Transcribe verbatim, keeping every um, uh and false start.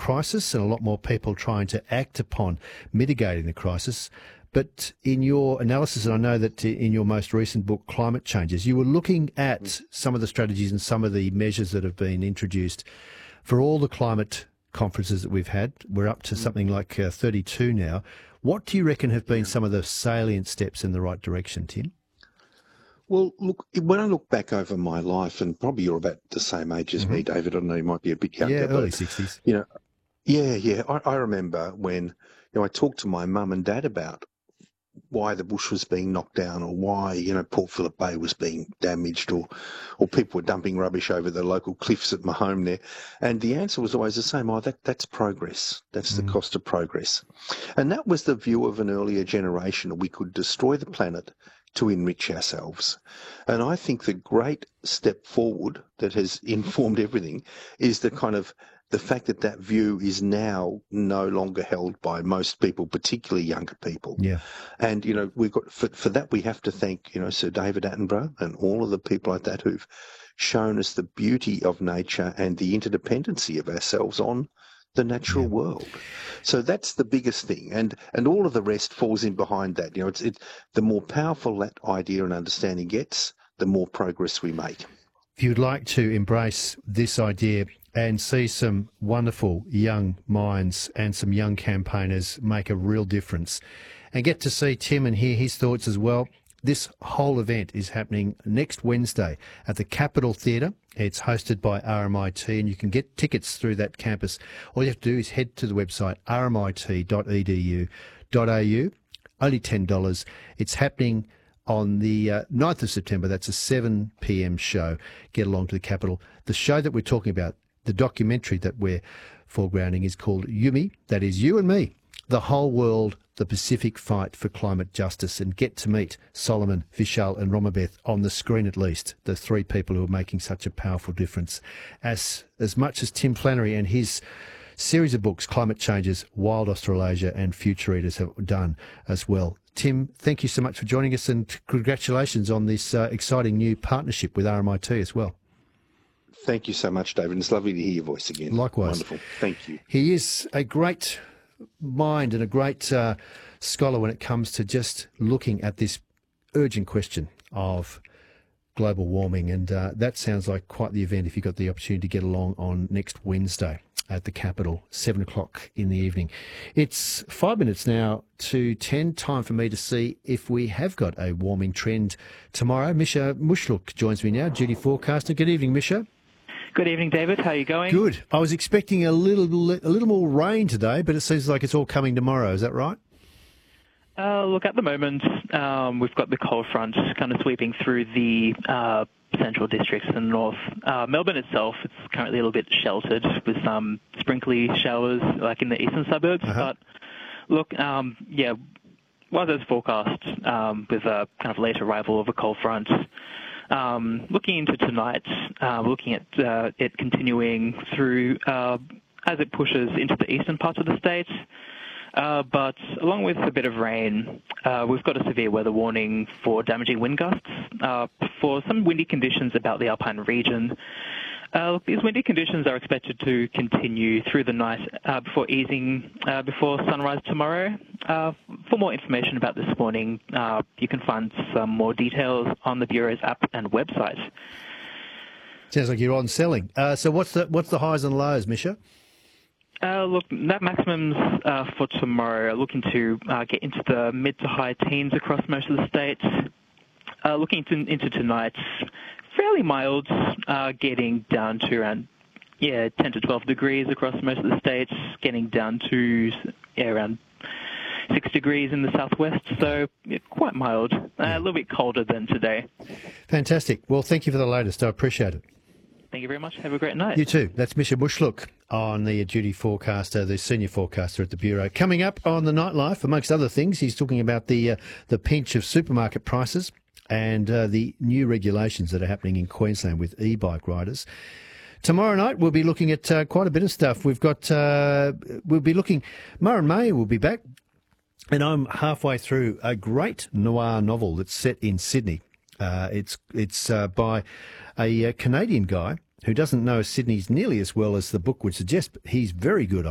crisis and a lot more people trying to act upon mitigating the crisis. But in your analysis, and I know that in your most recent book, Climate Changes, you were looking at some of the strategies and some of the measures that have been introduced for all the climate conferences that we've had. We're up to something like uh, thirty-two now. What do you reckon have been some of the salient steps in the right direction, Tim? Well, look, when I look back over my life, and probably you're about the same age as mm-hmm. me, David, I know you might be a bit younger. Yeah, early but, sixties. You know, yeah, yeah. I, I remember when, you know, I talked to my mum and dad about why the bush was being knocked down, or why, you know, Port Phillip Bay was being damaged, or or people were dumping rubbish over the local cliffs at my home there. And the answer was always the same: oh, that that's progress. That's mm. the cost of progress. And that was the view of an earlier generation. We could destroy the planet to enrich ourselves. And I think the great step forward that has informed everything is the kind of the fact that that view is now no longer held by most people, particularly younger people. Yeah. And, you know, we've got, for, for that we have to thank, you know, Sir David Attenborough and all of the people like that who've shown us the beauty of nature and the interdependency of ourselves on the natural yeah. world. So that's the biggest thing. And and all of the rest falls in behind that. You know, it's it the more powerful that idea and understanding gets, the more progress we make. If you'd like to embrace this idea and see some wonderful young minds and some young campaigners make a real difference, and get to see Tim and hear his thoughts as well, this whole event is happening next Wednesday at the Capitol Theatre. It's hosted by R M I T, and you can get tickets through that campus. All you have to do is head to the website r m i t dot e d u dot a u. Only ten dollars. It's happening on the uh, ninth of September. That's a seven p m show. Get along to the Capitol. The show that we're talking about, the documentary that we're foregrounding, is called Yumi. That is You and Me, the whole world, the Pacific fight for climate justice, and get to meet Solomon, Vishal and Romabeth on the screen at least, the three people who are making such a powerful difference. As, as much as Tim Flannery and his series of books, Climate Changes, Wild Australasia and Future Eaters have done as well. Tim, thank you so much for joining us, and congratulations on this uh, exciting new partnership with R M I T as well. Thank you so much, David. It's lovely to hear your voice again. Likewise. Wonderful. Thank you. He is a great mind and a great uh, scholar when it comes to just looking at this urgent question of global warming, and uh, that sounds like quite the event if you got the opportunity to get along on next Wednesday at the Capitol, seven o'clock in the evening. It's five minutes now to ten, time for me to see if we have got a warming trend tomorrow. Misha Mushluk joins me now, duty forecaster. Good evening, Misha. Good evening, David. How are you going? Good. I was expecting a little a little more rain today, but it seems like it's all coming tomorrow. Is that right? Uh, look, at the moment, um, we've got the cold front kind of sweeping through the uh, central districts and north. Uh, Melbourne itself, it's currently a little bit sheltered with some sprinkly showers, like in the eastern suburbs. Uh-huh. But look, um, yeah, weather's forecast um, with a kind of late arrival of a cold front. Um, looking into tonight, uh, looking at uh, it continuing through uh, as it pushes into the eastern parts of the state. Uh, but along with a bit of rain, uh, we've got a severe weather warning for damaging wind gusts uh, for some windy conditions about the Alpine region. Uh, look, these windy conditions are expected to continue through the night uh, before easing uh, before sunrise tomorrow. Uh, for more information about this warning, uh, you can find some more details on the Bureau's app and website. Sounds like you're on selling. Uh, so what's the what's the highs and lows, Misha? Uh, look, that maximums uh, for tomorrow are looking to uh, get into the mid to high teens across most of the state. Uh, looking into, into tonight, fairly mild, uh, getting down to around yeah ten to twelve degrees across most of the states, getting down to yeah, around six degrees in the southwest, so yeah, quite mild, uh, a little bit colder than today. Fantastic. Well, thank you for the latest. I appreciate it. Thank you very much. Have a great night. You too. That's Misha Mushluk on the duty forecaster, the senior forecaster at the Bureau. Coming up on the Nightlife, amongst other things, he's talking about the uh, the pinch of supermarket prices and uh, the new regulations that are happening in Queensland with e-bike riders. Tomorrow night we'll be looking at uh, quite a bit of stuff. We've got uh, we'll be looking. Murray May will be back, and I'm halfway through a great noir novel that's set in Sydney. Uh, it's it's uh, by a, a Canadian guy who doesn't know Sydney's nearly as well as the book would suggest, but he's very good